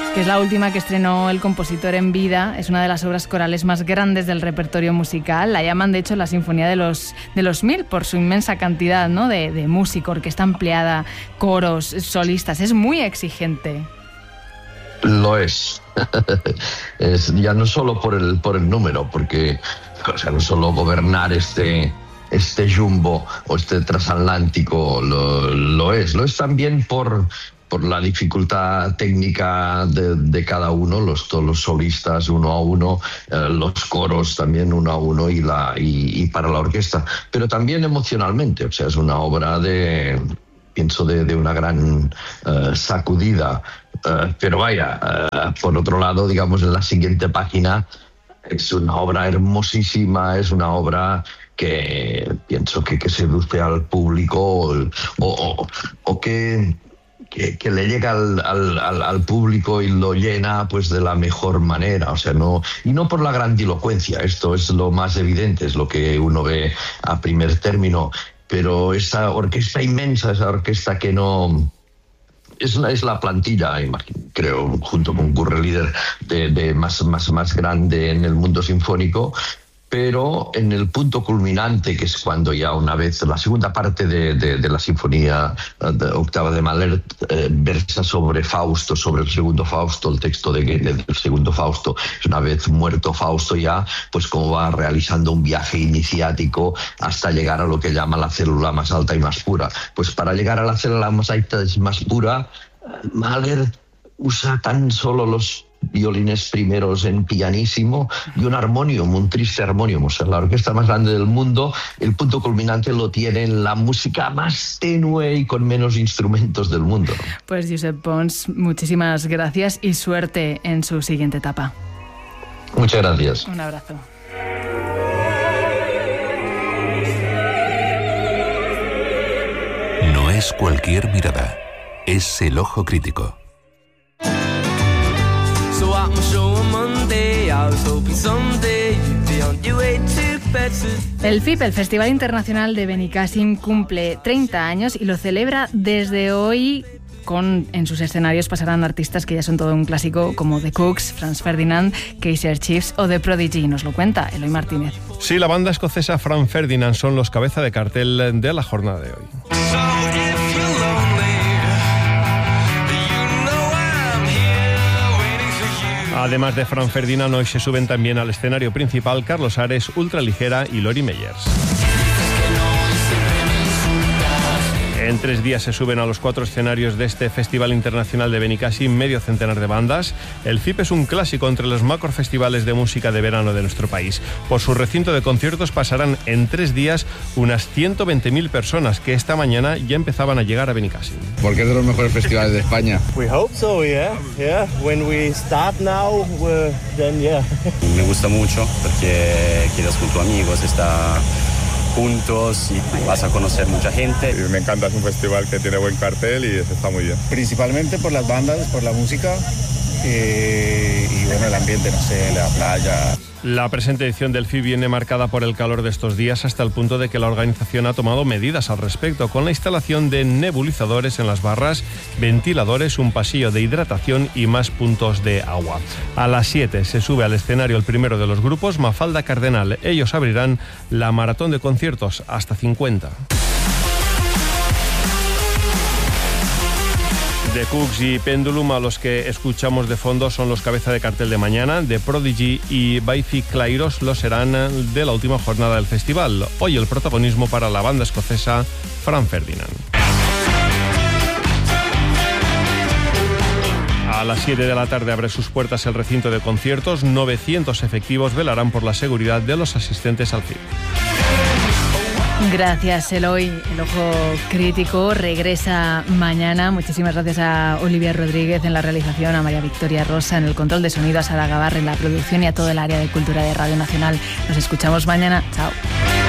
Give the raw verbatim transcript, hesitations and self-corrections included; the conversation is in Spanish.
que es la última que estrenó el compositor en vida. Es una de las obras corales más grandes del repertorio musical. La llaman, de hecho, la Sinfonía de los, de los Mil por su inmensa cantidad, ¿no?, de, de música, orquesta ampliada, coros, solistas. Es muy exigente. Lo es. Es ya no solo por el, por el número, porque, o sea, no solo gobernar este... este jumbo o este transatlántico lo, lo es, lo es también por, por la dificultad técnica de, de cada uno, los, todos los solistas uno a uno, eh, los coros también uno a uno y, la, y, y para la orquesta, pero también emocionalmente, o sea, es una obra de, pienso, de, de una gran uh, sacudida, uh, pero vaya, uh, por otro lado, digamos, en la siguiente página, es una obra hermosísima, es una obra que pienso que, que seduce al público o, o, o que, que, que le llega al, al, al público y lo llena pues de la mejor manera, o sea, no, y no por la grandilocuencia, esto es lo más evidente, es lo que uno ve a primer término, pero esa orquesta inmensa, esa orquesta que no... Es la, es la plantilla, imagino, creo, junto con Curre Líder, de, de más, más, más grande en el mundo sinfónico, pero en el punto culminante, que es cuando ya una vez la segunda parte de, de, de la sinfonía de octava de Mahler eh, versa sobre Fausto, sobre el segundo Fausto, el texto de Goethe del segundo Fausto, es una vez muerto Fausto ya, pues como va realizando un viaje iniciático hasta llegar a lo que llama la célula más alta y más pura. Pues para llegar a la célula más alta y más pura, Mahler usa tan solo los violines primeros en pianísimo y un armonium, un triste armonium, o sea, la orquesta más grande del mundo. El punto culminante lo tiene en la música más tenue y con menos instrumentos del mundo. Pues Josep Pons, muchísimas gracias y suerte en su siguiente etapa. Muchas gracias. Un abrazo. No es cualquier mirada, es el ojo crítico. El F I P, el Festival Internacional de Benicàssim, cumple treinta años y lo celebra desde hoy. Con, en sus escenarios pasarán artistas que ya son todo un clásico, como The Cooks, Franz Ferdinand, Kaiser Chiefs o The Prodigy. Nos lo cuenta Eloy Martínez. Sí, la banda escocesa Franz Ferdinand son los cabeza de cartel de la jornada de hoy. Además de Franz Ferdinand, hoy se suben también al escenario principal Carlos Ares, Ultraligera y Lori Meyers. En tres días se suben a los cuatro escenarios de este Festival Internacional de Benicàssim medio centenar de bandas. El F I P es un clásico entre los macrofestivales de música de verano de nuestro país. Por su recinto de conciertos pasarán en tres días unas ciento veinte mil personas que esta mañana ya empezaban a llegar a Benicàssim. Porque es de los mejores festivales de España. We hope so, yeah. Yeah. When we start now, then yeah. Me gusta mucho porque quedas con tus amigos, está juntos y vas a conocer mucha gente. Me encanta, es un festival que tiene buen cartel y eso está muy bien. Principalmente por las bandas, por la música eh, y bueno, el ambiente, no sé, la playa. La presente edición del F I viene marcada por el calor de estos días hasta el punto de que la organización ha tomado medidas al respecto, con la instalación de nebulizadores en las barras, ventiladores, un pasillo de hidratación y más puntos de agua. A las siete se sube al escenario el primero de los grupos, Mafalda Cardenal. Ellos abrirán la maratón de conciertos, hasta cincuenta. The Cooks y Pendulum, a los que escuchamos de fondo, son los cabeza de cartel de mañana. The Prodigy y Biffy Clyro lo serán de la última jornada del festival. Hoy el protagonismo para la banda escocesa Franz Ferdinand. A las siete de la tarde abre sus puertas el recinto de conciertos. novecientos efectivos velarán por la seguridad de los asistentes al F I P. Gracias, Eloy. El ojo crítico regresa mañana. Muchísimas gracias a Olivia Rodríguez en la realización, a María Victoria Rosa en el control de sonido, a Sara Gavar en la producción y a todo el área de cultura de Radio Nacional. Nos escuchamos mañana. Chao.